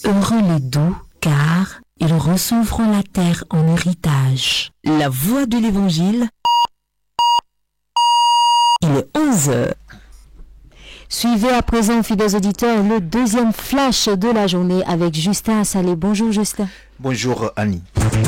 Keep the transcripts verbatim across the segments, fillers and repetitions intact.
Heureux les doux, car ils recevront la terre en héritage. La voix de l'Évangile, il est onze heures. Suivez à présent, fidèles auditeurs, le deuxième flash de la journée avec Justin Salé. Bonjour Justin. Bonjour Annie.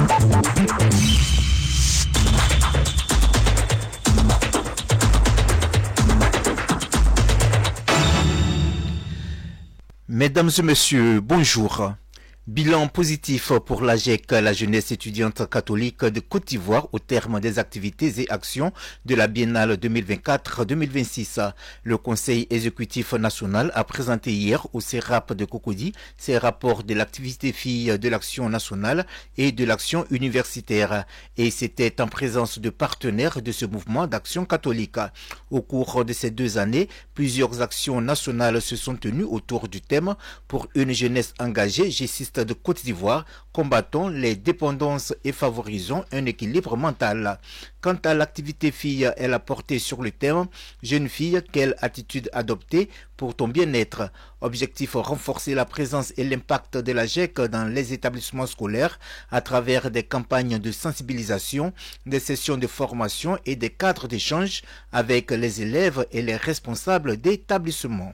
Mesdames et messieurs, bonjour. Bilan positif pour l'A G E C, la jeunesse étudiante catholique de Côte d'Ivoire, au terme des activités et actions de la Biennale deux mille vingt-quatre deux mille vingt-six. Le Conseil exécutif national a présenté hier au CERAP de Cocody ses rapports de l'activité fille de l'action nationale et de l'action universitaire. Et c'était en présence de partenaires de ce mouvement d'action catholique. Au cours de ces deux années, plusieurs actions nationales se sont tenues autour du thème « Pour une jeunesse engagée, gessiste de Côte d'Ivoire, combattons les dépendances et favorisons un équilibre mental ». Quant à l'activité fille, elle a porté sur le thème « Jeune fille, quelle attitude adopter pour ton bien-être ?» Objectif, renforcer la présence et l'impact de la G E C dans les établissements scolaires à travers des campagnes de sensibilisation, des sessions de formation et des cadres d'échange avec les élèves et les responsables d'établissements.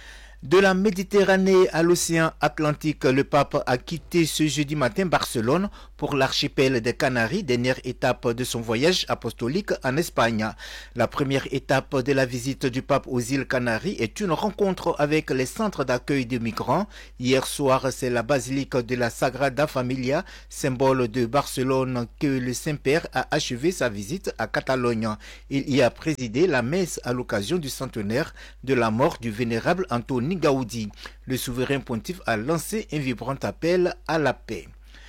De la Méditerranée à l'océan Atlantique, le pape a quitté ce jeudi matin Barcelone pour l'archipel des Canaries, dernière étape de son voyage apostolique en Espagne. La première étape de la visite du pape aux îles Canaries est une rencontre avec les centres d'accueil des migrants. Hier soir, c'est la basilique de la Sagrada Familia, symbole de Barcelone, que le Saint-Père a achevé sa visite à Catalogne. Il y a présidé la messe à l'occasion du centenaire de la mort du vénérable Antoni Gaudi. Le souverain pontife a lancé un vibrant appel à la paix.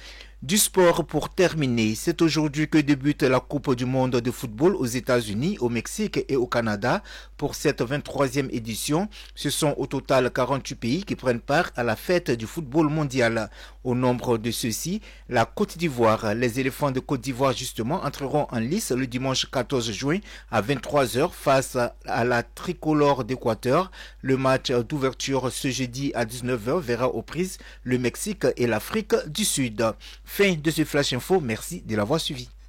Du sport pour terminer, c'est aujourd'hui que débute la Coupe du monde de football aux États-Unis, au Mexique et au Canada. Pour cette vingt-troisième édition, ce sont au total quarante-huit pays qui prennent part à la fête du football mondial. Au nombre de ceux-ci, la Côte d'Ivoire. Les éléphants de Côte d'Ivoire justement entreront en lice le dimanche quatorze juin à vingt-trois heures face à la tricolore d'Équateur. Le match d'ouverture ce jeudi à dix-neuf heures verra aux prises le Mexique et l'Afrique du Sud. Fin de ce Flash Info, merci de l'avoir suivi.